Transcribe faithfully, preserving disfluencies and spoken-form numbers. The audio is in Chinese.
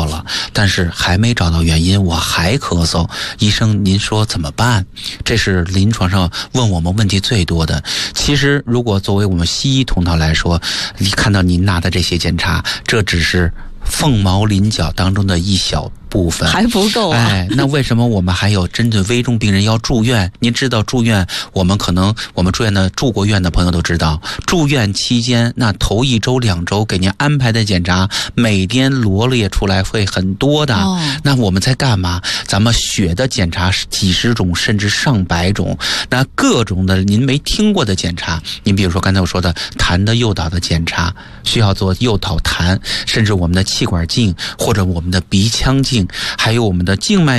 做了，但是还没找到原因，我还咳嗽，医生您说怎么办？这是临床上问我们问题最多的。其实如果作为我们西医同道来说，你看到您拿的这些检查，这只是凤毛麟角当中的一小部分， 还不够啊！ 哎，那为什么我们还有针对危重病人要住院？您知道住院，我们可能我们住院的住过院的朋友都知道，住院期间那头一周两周给您安排的检查，每天罗列出来会很多的。 哦、 那我们在干嘛？咱们血的检查是几十种甚至上百种，那各种的您没听过的检查，您比如说刚才我说的痰的诱导的检查，需要做诱导痰，甚至我们的气管镜或者我们的鼻腔镜，还有我们的静脉